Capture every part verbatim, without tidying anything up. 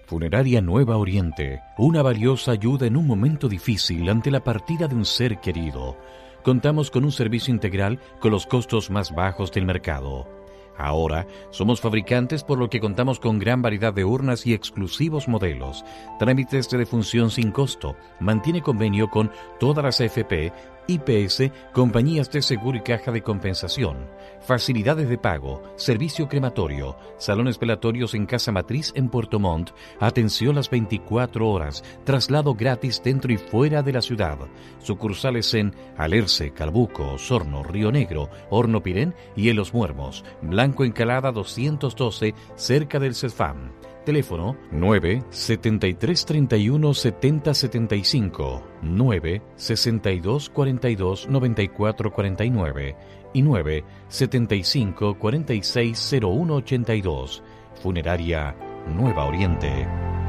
Funeraria Nueva Oriente, una valiosa ayuda en un momento difícil ante la partida de un ser querido. Contamos con un servicio integral con los costos más bajos del mercado. Ahora somos fabricantes, por lo que contamos con gran variedad de urnas y exclusivos modelos. Trámites de defunción sin costo. Mantiene convenio con todas las A F P, I P S, compañías de seguro y caja de compensación. Facilidades de pago, servicio crematorio, salones velatorios en Casa Matriz en Puerto Montt, atención las veinticuatro horas, traslado gratis dentro y fuera de la ciudad. Sucursales en Alerce, Calbuco, Osorno, Río Negro, Horno Pirén y en Los Muermos. Blanco Encalada doscientos doce, cerca del CESFAM. Teléfono nueve setenta y tres treinta y uno setenta setenta y cinco, nueve sesenta y dos cuarenta y dos noventa y cuatro cuarenta y nueve y nueve setenta y cinco cuarenta y seis cero uno ochenta y dos. Funeraria Nueva Oriente.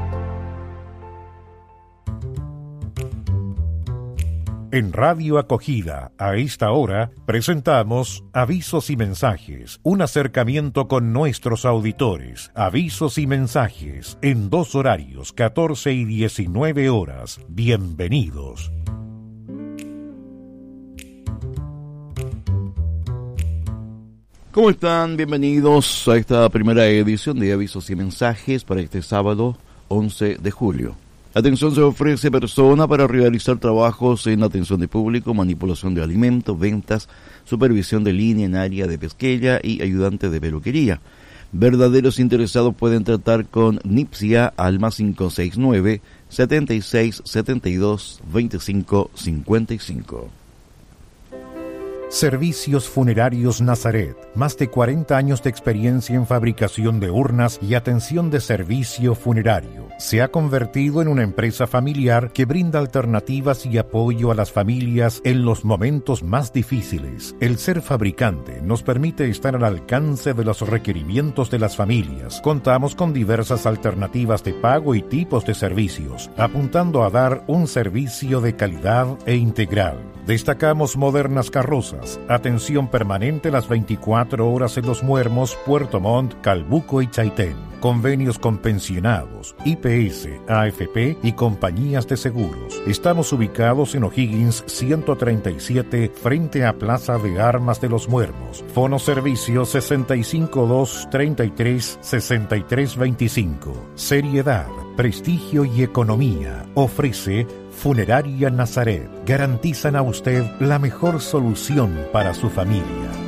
En Radio Acogida, a esta hora, presentamos Avisos y Mensajes, un acercamiento con nuestros auditores. Avisos y mensajes, en dos horarios, catorce y diecinueve horas. Bienvenidos. ¿Cómo están? Bienvenidos a esta primera edición de Avisos y Mensajes para este sábado once de julio. Atención, se ofrece persona para realizar trabajos en atención de público, manipulación de alimentos, ventas, supervisión de línea en área de pesquería y ayudante de peluquería. Verdaderos interesados pueden tratar con Nipsia al más cinco seis nueve, setenta y seis, setenta y dos, veinticinco cincuenta y cinco. Servicios Funerarios Nazaret. Más de cuarenta años de experiencia en fabricación de urnas y atención de servicio funerario. Se ha convertido en una empresa familiar que brinda alternativas y apoyo a las familias en los momentos más difíciles. El ser fabricante nos permite estar al alcance de los requerimientos de las familias. Contamos con diversas alternativas de pago y tipos de servicios, apuntando a dar un servicio de calidad e integral. Destacamos modernas carrozas, atención permanente las veinticuatro horas en Los Muermos, Puerto Montt, Calbuco y Chaitén. Convenios con pensionados, I P S, A F P y compañías de seguros. Estamos ubicados en O'Higgins ciento treinta y siete, frente a Plaza de Armas de Los Muermos. Fono servicio sesenta y cinco dos treinta y tres sesenta y tres veinticinco. Seriedad, prestigio y economía. Ofrece Funeraria Nazaret. Garantizan a usted la mejor solución para su familia.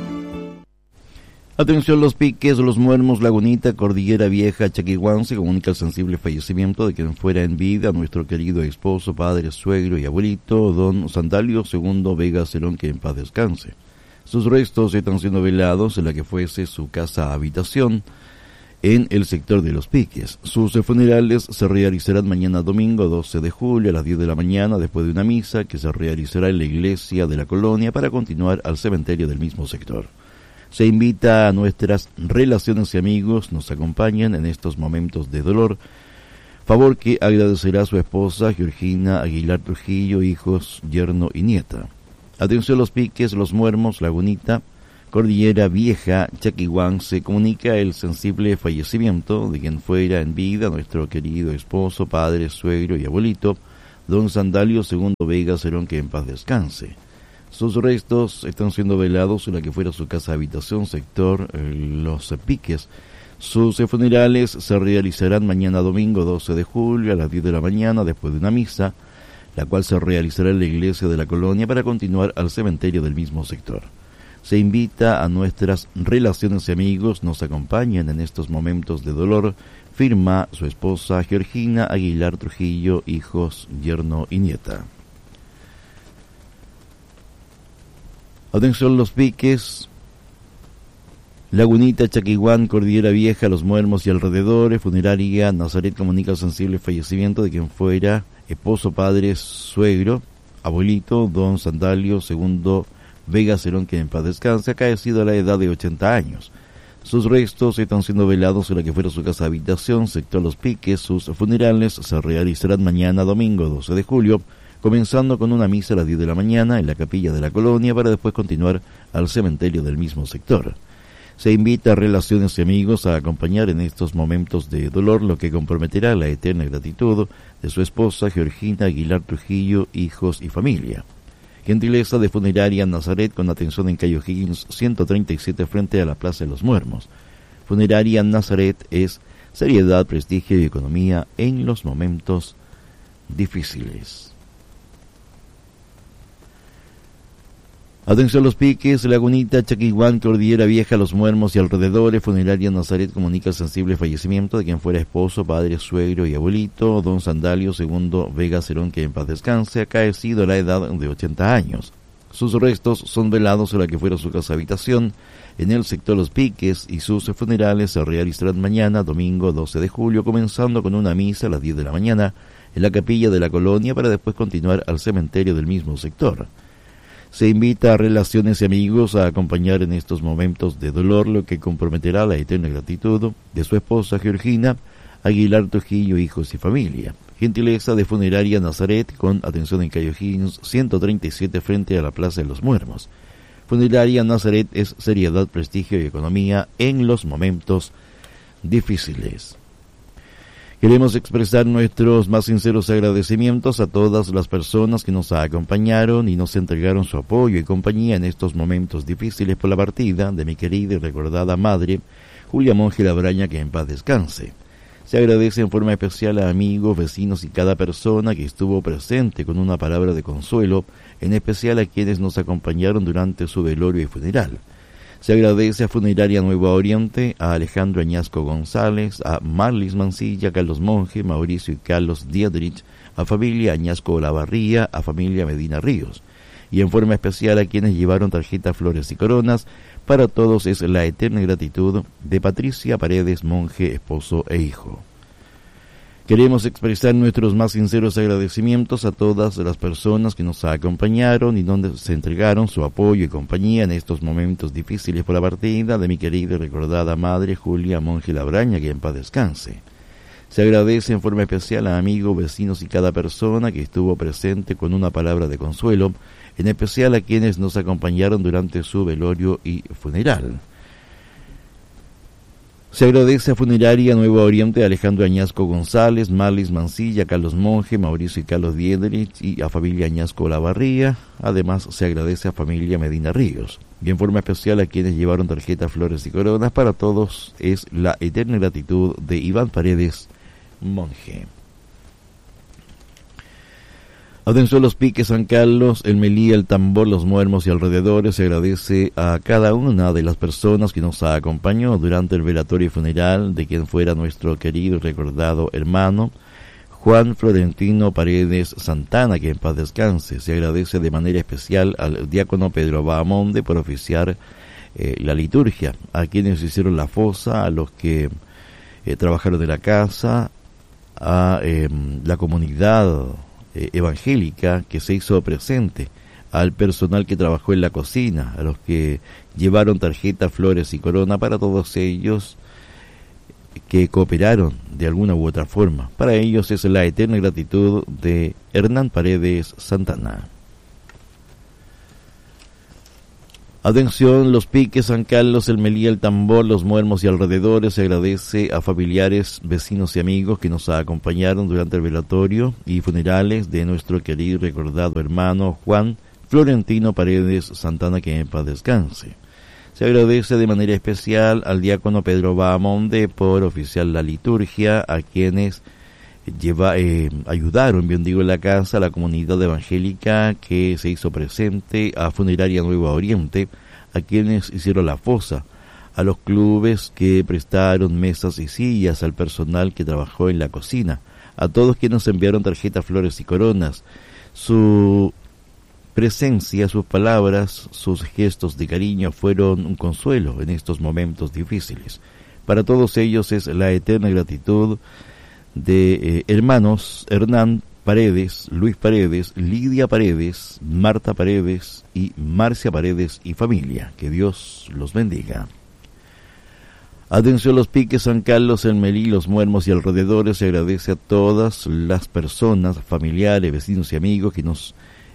Atención, Los Piques, Los Muermos, Lagunita, Cordillera Vieja, Chaquihuán, se comunica el sensible fallecimiento de quien fuera en vida nuestro querido esposo, padre, suegro y abuelito, don Sandalio segundo Vega Cerón, que en paz descanse. Sus restos están siendo velados en la que fuese su casa habitación en el sector de Los Piques. Sus funerales se realizarán mañana domingo doce de julio a las diez de la mañana, después de una misa que se realizará en la iglesia de la colonia para continuar al cementerio del mismo sector. Se invita a nuestras relaciones y amigos nos acompañen en estos momentos de dolor, favor que agradecerá a su esposa Georgina Aguilar Trujillo, hijos, yerno y nieta. Atención, Los Piques, Los Muermos, Lagunita, Cordillera Vieja, Chaquihuán, se comunica el sensible fallecimiento de quien fuera en vida nuestro querido esposo, padre, suegro y abuelito, don Sandalio segundo Vega Cerón, que en paz descanse. Sus restos están siendo velados en la que fuera su casa habitación, sector eh, Los Piques. Sus funerales se realizarán mañana domingo doce de julio a las diez de la mañana, después de una misa, la cual se realizará en la iglesia de la colonia para continuar al cementerio del mismo sector. Se invita a nuestras relaciones y amigos nos acompañen en estos momentos de dolor, firma su esposa Georgina Aguilar Trujillo, hijos, yerno y nieta. Atención, Los Piques, Lagunita, Chaquihuán, Cordillera Vieja, Los Muermos y alrededores. Funeraria Nazaret comunica el sensible fallecimiento de quien fuera esposo, padre, suegro, abuelito, don Sandalio segundo Vega Cerón, que en paz descanse, acaecido a la edad de ochenta años. Sus restos están siendo velados en la que fuera su casa habitación, sector Los Piques. Sus funerales se realizarán mañana domingo doce de julio, comenzando con una misa a las diez de la mañana en la capilla de la colonia para después continuar al cementerio del mismo sector. Se invita a relaciones y amigos a acompañar en estos momentos de dolor, lo que comprometerá la eterna gratitud de su esposa Georgina Aguilar Trujillo, hijos y familia. Gentileza de Funeraria Nazaret, con atención en calle O'Higgins ciento treinta y siete frente a la Plaza de los Muermos. Funeraria Nazaret es seriedad, prestigio y economía en los momentos difíciles. Atención Los Piques, Lagunita, Chaquihuán, Cordillera Vieja, Los Muermos y alrededores. Funeraria Nazaret comunica el sensible fallecimiento de quien fuera esposo, padre, suegro y abuelito, don Sandalio segundo Vega Cerón, que en paz descanse, acaecido a la edad de ochenta años. Sus restos son velados en la que fuera su casa habitación en el sector Los Piques, y sus funerales se realizarán mañana, domingo doce de julio, comenzando con una misa a las diez de la mañana en la capilla de la colonia, para después continuar al cementerio del mismo sector. Se invita a relaciones y amigos a acompañar en estos momentos de dolor, lo que comprometerá la eterna gratitud de su esposa Georgina Aguilar Trujillo, hijos y familia. Gentileza de Funeraria Nazaret, con atención en calle O'Higgins ciento treinta y siete frente a la Plaza de los Muermos. Funeraria Nazaret es seriedad, prestigio y economía en los momentos difíciles. Queremos expresar nuestros más sinceros agradecimientos a todas las personas que nos acompañaron y nos entregaron su apoyo y compañía en estos momentos difíciles por la partida de mi querida y recordada madre, Julia Monge Labraña, que en paz descanse. Se agradece en forma especial a amigos, vecinos y cada persona que estuvo presente con una palabra de consuelo, en especial a quienes nos acompañaron durante su velorio y funeral. Se agradece a Funeraria Nuevo Oriente, a Alejandro Añasco González, a Marlis Mancilla, Carlos Monge, Mauricio y Carlos Diedrich, a familia Añasco Olavarría, a familia Medina Ríos, y en forma especial a quienes llevaron tarjetas, flores y coronas. Para todos es la eterna gratitud de Patricia Paredes Monge, esposo e hijo. Queremos expresar nuestros más sinceros agradecimientos a todas las personas que nos acompañaron y donde se entregaron su apoyo y compañía en estos momentos difíciles por la partida de mi querida y recordada madre Julia Monge Labraña, que en paz descanse. Se agradece en forma especial a amigos, vecinos y cada persona que estuvo presente con una palabra de consuelo, en especial a quienes nos acompañaron durante su velorio y funeral. Se agradece a Funeraria Nuevo Oriente, a Alejandro Añasco González, Marlis Mancilla, Carlos Monge, Mauricio y Carlos Diedrich, y a familia Añasco Olavarría. Además, se agradece a familia Medina Ríos. Y en forma especial a quienes llevaron tarjetas, flores y coronas. Para todos es la eterna gratitud de Iván Paredes Monge. Atención Los Piques, San Carlos, El Melía, El Tambor, Los Muermos y alrededores. Se agradece a cada una de las personas que nos acompañó durante el velatorio y funeral de quien fuera nuestro querido y recordado hermano Juan Florentino Paredes Santana, que en paz descanse. Se agradece de manera especial al diácono Pedro Bahamonde por oficiar eh, la liturgia, a quienes hicieron la fosa, a los que eh, trabajaron de la casa, a eh, la comunidad evangélica que se hizo presente, al personal que trabajó en la cocina, a los que llevaron tarjetas, flores y corona. Para todos ellos que cooperaron de alguna u otra forma. Para ellos es la eterna gratitud de Hernán Paredes Santana. Atención, Los Piques, San Carlos, El Melía, El Tambor, Los Muermos y alrededores. Se agradece a familiares, vecinos y amigos que nos acompañaron durante el velatorio y funerales de nuestro querido y recordado hermano Juan Florentino Paredes Santana, que en paz descanse. Se agradece de manera especial al diácono Pedro Bahamonde por oficiar la liturgia, a quienes lleva, eh, ayudaron, bien digo, en la casa, a la comunidad evangélica que se hizo presente, a Funeraria Nueva Oriente, a quienes hicieron la fosa, a los clubes que prestaron mesas y sillas, al personal que trabajó en la cocina, a todos quienes nos enviaron tarjetas, flores y coronas. Su presencia, sus palabras, sus gestos de cariño fueron un consuelo en estos momentos difíciles. Para todos ellos es la eterna gratitud de eh, hermanos Hernán Paredes, Luis Paredes, Lidia Paredes, Marta Paredes y Marcia Paredes y familia. Que Dios los bendiga. Atención Los Piques, San Carlos, El Melí, Los Muermos y alrededores. Se agradece a todas las personas, familiares, vecinos y amigos que nos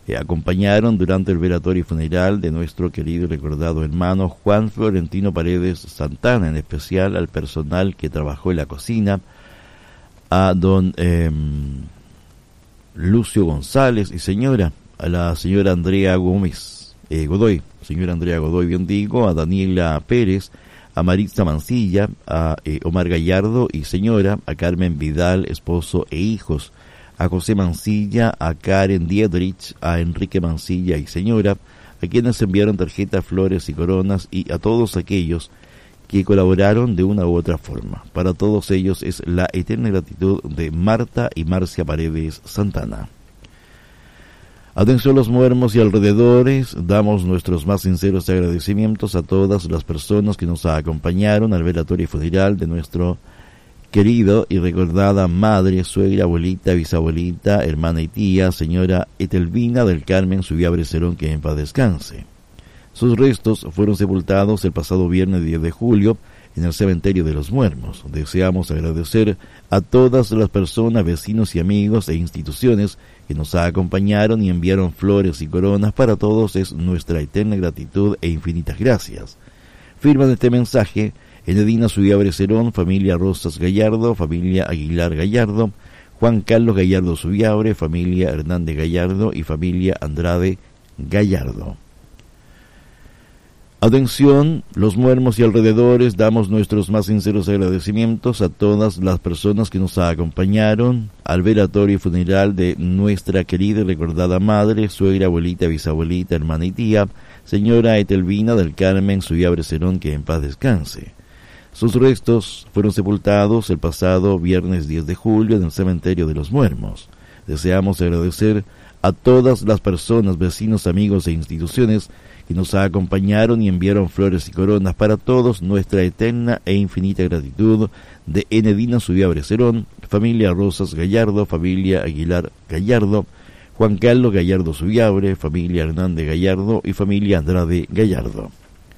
que acompañaron durante el velatorio funeral de nuestro querido y recordado hermano Juan Florentino Paredes Santana, en especial al personal que trabajó en la cocina, a don eh, Lucio González y señora, a la señora Andrea Gómez eh, Godoy, señora Andrea Godoy, bien digo, a Daniela Pérez, a Maritza Mancilla, a eh, Omar Gallardo y señora, a Carmen Vidal, esposo e hijos, a José Mancilla, a Karen Diedrich, a Enrique Mancilla y señora, a quienes enviaron tarjetas, flores y coronas, y a todos aquellos que colaboraron de una u otra forma. Para todos ellos es la eterna gratitud de Marta y Marcia Paredes Santana. Atención los Muermos y alrededores, damos nuestros más sinceros agradecimientos a todas las personas que nos acompañaron al velatorio funeral de nuestro querido y recordada madre, suegra, abuelita, bisabuelita, hermana y tía, señora Etelvina del Carmen Subiabre Cerón, que en paz descanse. Sus restos fueron sepultados el pasado viernes diez de julio en el cementerio de los Muermos. Deseamos agradecer a todas las personas, vecinos y amigos e instituciones que nos acompañaron y enviaron flores y coronas. Para todos es nuestra eterna gratitud e infinitas gracias. Firman este mensaje Enedina Subiabre Cerón, familia Rosas Gallardo, familia Aguilar Gallardo, Juan Carlos Gallardo Subiabre, familia Hernández Gallardo y familia Andrade Gallardo. Atención, los Muermos y alrededores, damos nuestros más sinceros agradecimientos a todas las personas que nos acompañaron al velatorio funeral de nuestra querida y recordada madre, suegra, abuelita, bisabuelita, hermana y tía, señora Etelvina del Carmen Subiabre Cerón, que en paz descanse. Sus restos fueron sepultados el pasado viernes diez de julio en el cementerio de los Muermos. Deseamos agradecer a todas las personas, vecinos, amigos e instituciones que nos acompañaron y enviaron flores y coronas. Para todos nuestra eterna e infinita gratitud de Enedina Subiabre Cerón, familia Rosas Gallardo, familia Aguilar Gallardo, Juan Carlos Gallardo Subiabre, familia Hernández Gallardo y familia Andrade Gallardo.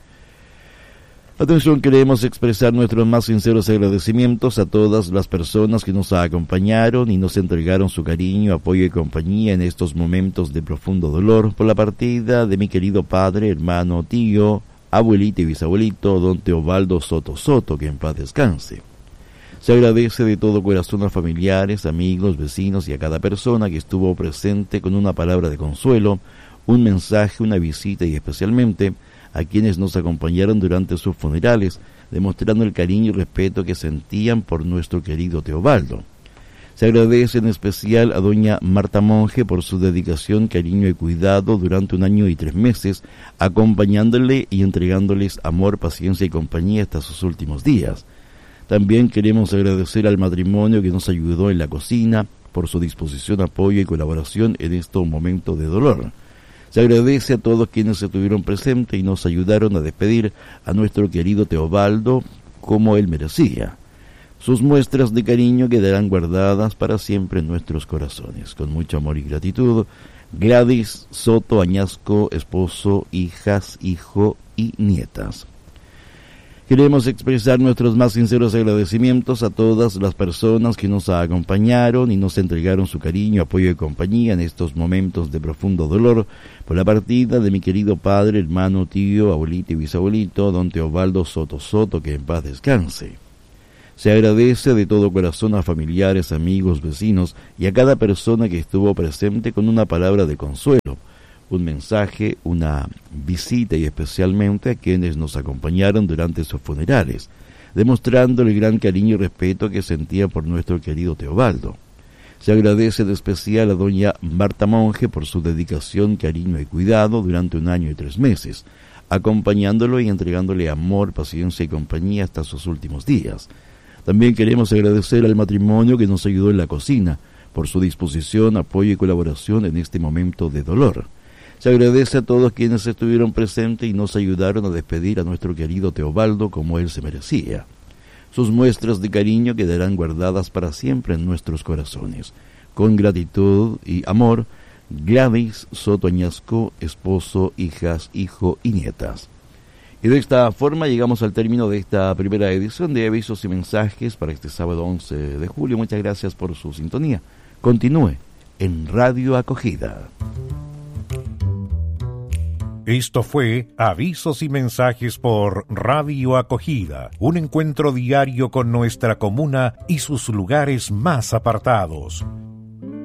Atención, queremos expresar nuestros más sinceros agradecimientos a todas las personas que nos acompañaron y nos entregaron su cariño, apoyo y compañía en estos momentos de profundo dolor por la partida de mi querido padre, hermano, tío, abuelito y bisabuelito, don Teobaldo Soto Soto, que en paz descanse. Se agradece de todo corazón a familiares, amigos, vecinos y a cada persona que estuvo presente con una palabra de consuelo, un mensaje, una visita y especialmente a quienes nos acompañaron durante sus funerales, demostrando el cariño y respeto que sentían por nuestro querido Teobaldo. Se agradece en especial a doña Marta Monge por su dedicación, cariño y cuidado durante un año y tres meses, acompañándole y entregándoles amor, paciencia y compañía hasta sus últimos días. También queremos agradecer al matrimonio que nos ayudó en la cocina por su disposición, apoyo y colaboración en estos momentos de dolor. Se agradece a todos quienes estuvieron presentes y nos ayudaron a despedir a nuestro querido Teobaldo como él merecía. Sus muestras de cariño quedarán guardadas para siempre en nuestros corazones. Con mucho amor y gratitud, Gladys Soto Añasco, esposo, hijas, hijo y nietas. Queremos expresar nuestros más sinceros agradecimientos a todas las personas que nos acompañaron y nos entregaron su cariño, apoyo y compañía en estos momentos de profundo dolor por la partida de mi querido padre, hermano, tío, abuelito y bisabuelito, don Teobaldo Soto Soto, que en paz descanse. Se agradece de todo corazón a familiares, amigos, vecinos y a cada persona que estuvo presente con una palabra de consuelo, un mensaje, una visita y especialmente a quienes nos acompañaron durante sus funerales, demostrando el gran cariño y respeto que sentía por nuestro querido Teobaldo. Se agradece de especial a doña Marta Monge por su dedicación, cariño y cuidado durante un año y tres meses, acompañándolo y entregándole amor, paciencia y compañía hasta sus últimos días. También queremos agradecer al matrimonio que nos ayudó en la cocina por su disposición, apoyo y colaboración en este momento de dolor. Se agradece a todos quienes estuvieron presentes y nos ayudaron a despedir a nuestro querido Teobaldo como él se merecía. Sus muestras de cariño quedarán guardadas para siempre en nuestros corazones. Con gratitud y amor, Gladys Soto Añasco, esposo, hijas, hijo y nietas. Y de esta forma llegamos al término de esta primera edición de Avisos y Mensajes para este sábado once de julio. Muchas gracias por su sintonía. Continúe en Radio Acogida. Esto fue Avisos y Mensajes por Radio Acogida, un encuentro diario con nuestra comuna y sus lugares más apartados.